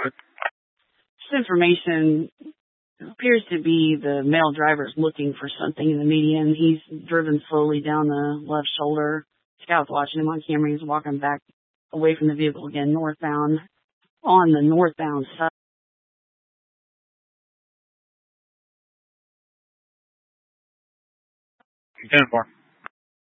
This information appears to be the male driver is looking for something in the median. He's driven slowly down the left shoulder. Scout's watching him on camera. He's walking back away from the vehicle again, northbound, on the northbound side. 10-4.